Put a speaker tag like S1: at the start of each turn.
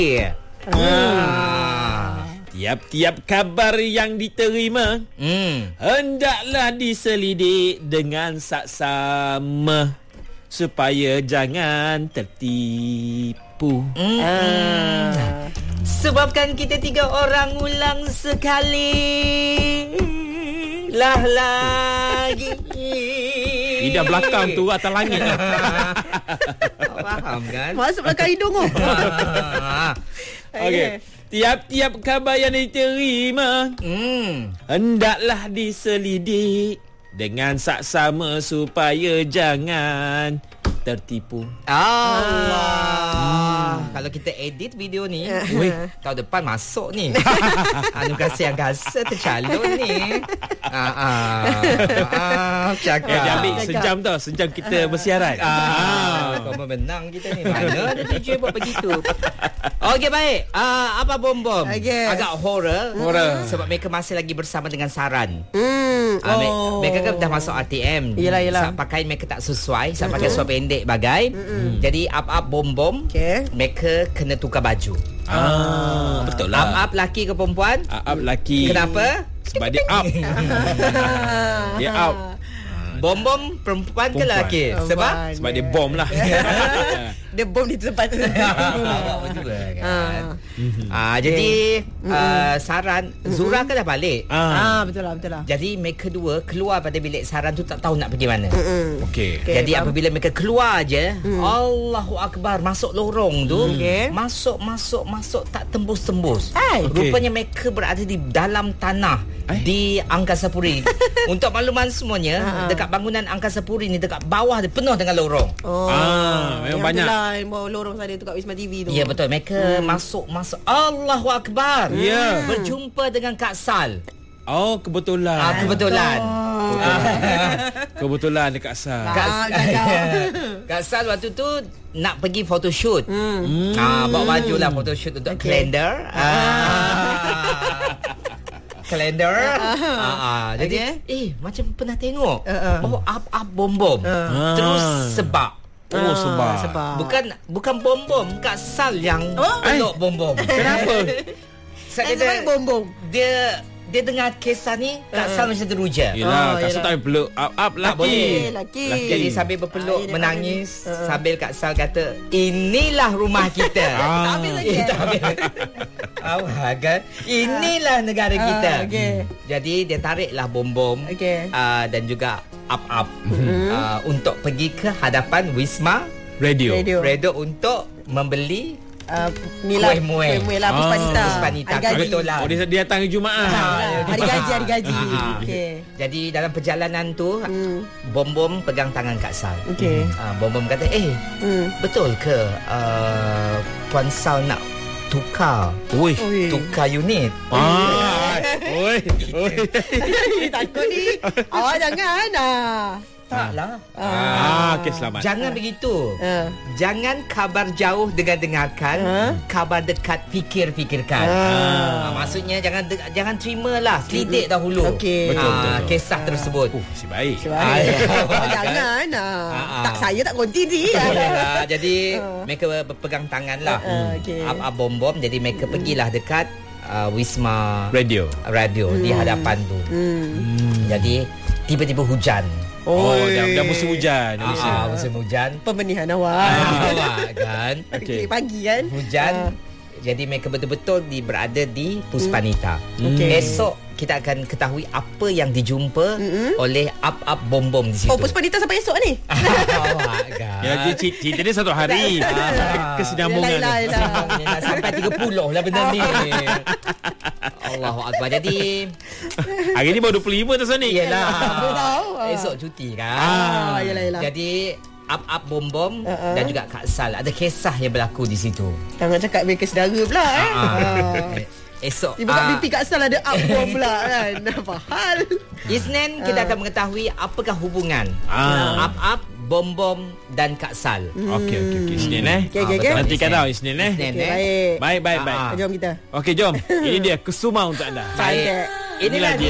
S1: Tiap-tiap kabar yang diterima hendaklah diselidik dengan saksama supaya jangan tertipu.
S2: Sebabkan kita 3 orang ulang sekali lah lagi.
S1: Lidah belakang tu atas langit.
S2: Faham kan?
S3: Masuk belakang hidung tu.
S1: Okey. Tiap-tiap kabar yang diterima hendaklah diselidik dengan saksama supaya jangan tertipu.
S2: Allah. Kalau kita edit video ni, tahun depan masuk ni. Anu kasih yang gasa tercalon ni. Cakap.
S1: Dia ambil sejam tau, sejam kita bersiaran.
S2: Kau menang kita ni. Mana ada DJ buat begitu. Okey, baik. Apa bom-bom? Agak horror. Sebab mereka masih lagi bersama dengan Saran. Mereka kan dah masuk RTM.
S3: Yelah.
S2: Pakaian mereka tak sesuai. Sebab pakai seluar pendek bagai. Jadi up bom-bom, mereka kena tukar baju.
S1: Betul lah.
S2: Up laki ke perempuan?
S1: Up laki.
S2: Kenapa?
S1: Sebab dia up. Dia up.
S2: Bom-bom perempuan ke lelaki? Sebab
S1: dia bom lah.
S3: Dia bom di tempat tu.
S2: Betul kan. Jadi Saran, Zura kan dah balik.
S3: Betul lah.
S2: Jadi mereka dua keluar pada bilik Saran tu tak tahu nak pergi mana.
S1: Okey.
S2: Jadi apabila mereka keluar je, Allahu Akbar, masuk lorong tu, masuk tak tembus-tembus. Rupanya mereka berada di dalam tanah di Angkasa Puri. Untuk makluman semuanya, dekat bangunan Angkasa Puri ni, dekat bawah dia penuh dengan lorong.
S1: Memang banyak.
S3: Bawa lorong sana tu kat Wisma TV tu.
S2: Ya, betul. Mereka masuk. Allahu Akbar.
S1: Ya.
S2: Berjumpa dengan Kak Sal.
S1: Oh, kebetulan. Kebetulan dekat Sal.
S2: Kak Sal waktu tu nak pergi photoshoot. Bawa baju lah photoshoot untuk kalender. Kalender. Jadi macam pernah tengok. Up bom-bom. Terus sebab Bukan bom-bom, Kak Sal yang peluk bom-bom.
S1: Kenapa?
S3: Sebab bom-bom.
S2: Dia dengar kisah ni, Kak Sal macam teruja.
S1: Yelah, Kak Sal tak peluk up laki.
S2: Jadi sambil berpeluk, menangis, sambil Kak Sal kata, inilah rumah kita.
S3: Tak habis lagi.
S2: Awak kan? Inilah negara kita. Jadi dia tariklah bom-bom dan juga up untuk pergi ke hadapan Wisma
S1: Radio
S2: untuk membeli
S3: kuih-muih lah, Puspanita.
S2: Betul lah.
S1: Dia datang Jumaat.
S3: Hari gaji.
S2: Jadi dalam perjalanan tu, bom-bom pegang tangan Kak Sal. Bom-bom kata, betul ke Puan Sal nak tukar unit?
S3: Takut ni. Awak jangan.
S2: Taklah.
S1: Okey, selamat.
S2: Jangan begitu. Jangan kabar jauh dengarkan, kabar dekat fikirkan. Maksudnya jangan terimalah, selidik dahulu.
S1: Betul.
S2: Kisah tersebut.
S1: Si baik.
S3: Jangan. Tak, saya tak konti.
S2: Jadi mereka berpegang tangan lah. Up bom-bom. Jadi mereka pergilah dekat Wisma Radio di hadapan tu. Jadi tiba-tiba hujan.
S1: Dah musim hujan.
S2: Musim hujan.
S3: Pembenihan awak
S2: kan.
S3: Pagi kan.
S2: Hujan. Jadi mereka betul-betul berada di Puspanita. Esok kita akan ketahui apa yang dijumpa oleh up bom-bom di situ.
S3: Puspanita sampai esok ni.
S1: Ya, cerita dia satu hari. Kesinambungan.
S2: Sampai 30 lah benda ni. Allahu Akbar. Jadi
S1: hari ni baru 25 tu Sani.
S2: Yelah. Esok cuti kan.
S3: Yelah.
S2: Jadi up bom-bom dan juga Kak Sal, ada kisah yang berlaku di situ.
S3: Jangan cakap mereka saudara pula
S2: Esok
S3: tiba-tiba mimpi Kak Sal ada up bom pula kan. Apa hal?
S2: Isnin kita akan mengetahui apakah hubungan up bom-bom dan Kak Sal.
S1: Okey. Isnin nantikan tau Isnin
S3: Baik.
S1: Baik.
S3: Jom kita.
S1: Okey, jom. Ini dia kesuma untuk anda.
S2: Baik. Inilah dia